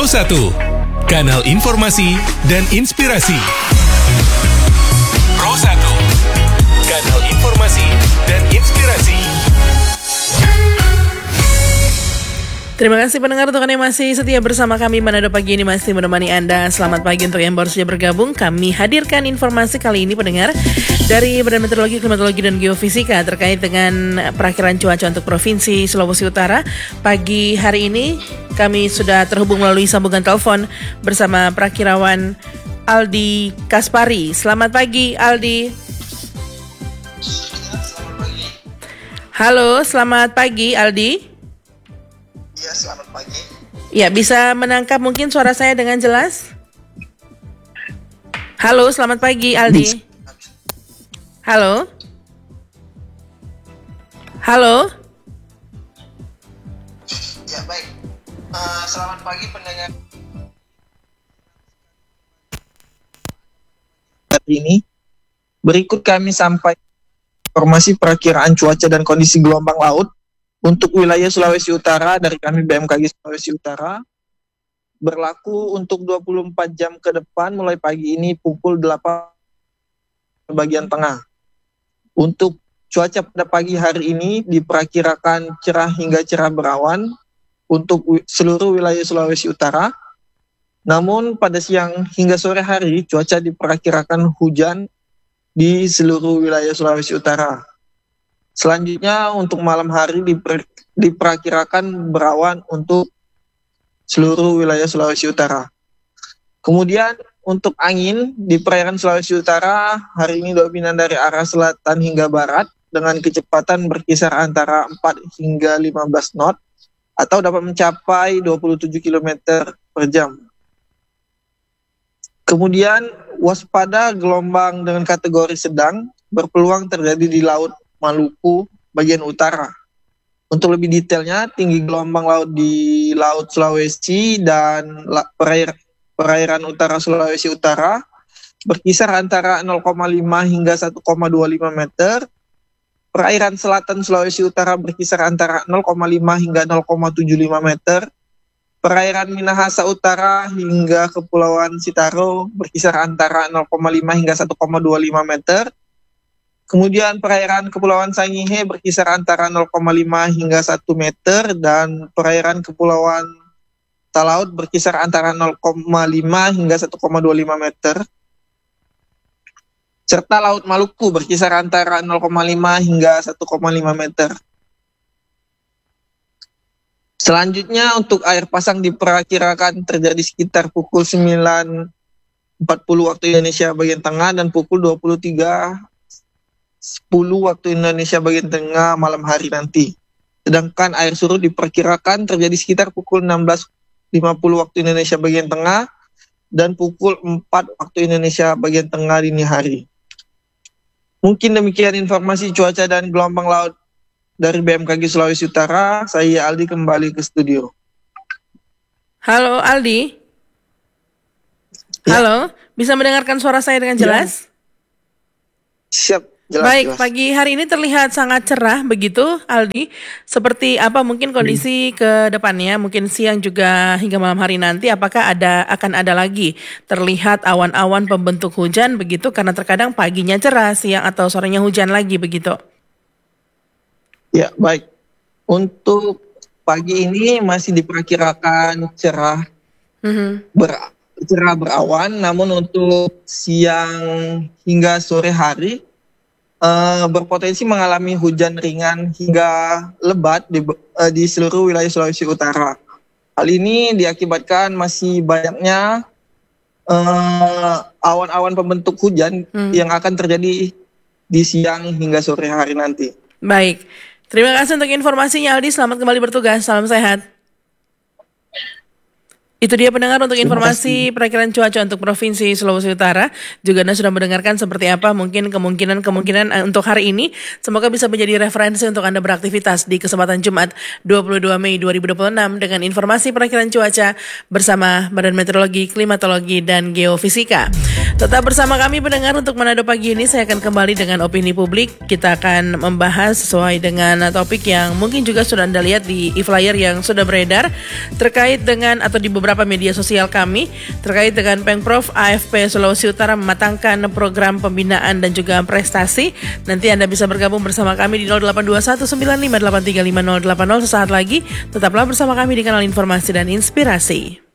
Pro 1, kanal informasi dan inspirasi. Pro 1, kanal informasi dan inspirasi. Terima kasih pendengar untuk Anda yang masih setia bersama kami. Manado Pagi ini masih menemani Anda. Selamat pagi untuk yang baru saja bergabung. Kami hadirkan informasi kali ini pendengar dari Badan Meteorologi, Klimatologi dan Geofisika terkait dengan perakiraan cuaca untuk Provinsi Sulawesi Utara. Pagi hari ini kami sudah terhubung melalui sambungan telepon bersama perakirawan Aldi Kaspari. Selamat pagi Aldi. Halo, selamat pagi Aldi. Ya, selamat pagi. Ya, bisa menangkap mungkin suara saya dengan jelas? Halo, selamat pagi Aldi. Halo? Halo? Ya, baik. Selamat pagi pendengar. Hari ini, berikut kami sampai informasi perakiraan cuaca dan kondisi gelombang laut untuk wilayah Sulawesi Utara dari kami BMKG Sulawesi Utara, berlaku untuk 24 jam ke depan mulai pagi ini pukul 8 bagian tengah. Untuk cuaca pada pagi hari ini diperkirakan cerah hingga cerah berawan untuk seluruh wilayah Sulawesi Utara. Namun pada siang hingga sore hari cuaca diperkirakan hujan di seluruh wilayah Sulawesi Utara. Selanjutnya untuk malam hari diperkirakan berawan untuk seluruh wilayah Sulawesi Utara. Kemudian untuk angin di perairan Sulawesi Utara hari ini dominan dari arah selatan hingga barat dengan kecepatan berkisar antara 4 hingga 15 knot atau dapat mencapai 27 km per jam. Kemudian waspada gelombang dengan kategori sedang berpeluang terjadi di Laut Maluku bagian utara. Untuk lebih detailnya, tinggi gelombang laut di Laut Sulawesi dan perairan utara Sulawesi Utara berkisar antara 0,5 hingga 1,25 meter. Perairan selatan Sulawesi Utara berkisar antara 0,5 hingga 0,75 meter. Perairan Minahasa Utara hingga Kepulauan Sitaro berkisar antara 0,5 hingga 1,25 meter. Kemudian perairan Kepulauan Sangihe berkisar antara 0,5 hingga 1 meter dan perairan Kepulauan Talaut berkisar antara 0,5 hingga 1,25 meter. Serta Laut Maluku berkisar antara 0,5 hingga 1,5 meter. Selanjutnya untuk air pasang diperkirakan terjadi sekitar pukul 9.40 waktu Indonesia bagian tengah dan pukul 23.10 waktu Indonesia bagian tengah malam hari nanti. Sedangkan air surut diperkirakan terjadi sekitar pukul 16.50 waktu Indonesia bagian tengah dan pukul 4 waktu Indonesia bagian tengah dini hari. Mungkin demikian informasi cuaca dan gelombang laut dari BMKG Sulawesi Utara. Saya Aldi kembali ke studio. Halo Aldi. Halo, bisa mendengarkan suara saya dengan jelas? Siap. Baik, pagi hari ini terlihat sangat cerah begitu Aldi. Seperti apa mungkin kondisi ke depannya, mungkin siang juga hingga malam hari nanti, apakah akan ada lagi terlihat awan-awan pembentuk hujan begitu, karena terkadang paginya cerah, siang atau sorenya hujan lagi begitu. Ya, baik. Untuk pagi ini masih diperkirakan cerah berawan, namun untuk siang hingga sore hari berpotensi mengalami hujan ringan hingga lebat di seluruh wilayah Sulawesi Utara. Hal ini diakibatkan masih banyaknya awan-awan pembentuk hujan yang akan terjadi di siang hingga sore hari nanti. Baik, terima kasih untuk informasinya Aldi. Selamat kembali bertugas, salam sehat. Itu dia pendengar untuk informasi perakiraan cuaca untuk Provinsi Sulawesi Utara. Juga Anda sudah mendengarkan seperti apa mungkin kemungkinan untuk hari ini. Semoga bisa menjadi referensi untuk Anda beraktivitas di kesempatan Jumat 22 Mei 2026 dengan informasi perakiraan cuaca bersama Badan Meteorologi, Klimatologi dan Geofisika. Tetap bersama kami pendengar untuk Manado Pagi ini. Saya akan kembali dengan opini publik. Kita akan membahas sesuai dengan topik yang mungkin juga sudah Anda lihat di e-flyer yang sudah beredar terkait dengan atau di beberapa beberapa media sosial kami terkait dengan Pengprov AFP Sulawesi Utara mematangkan program pembinaan dan juga prestasi. Nanti Anda bisa bergabung bersama kami di 082195835080 sesaat lagi. Tetaplah bersama kami di kanal Informasi dan Inspirasi.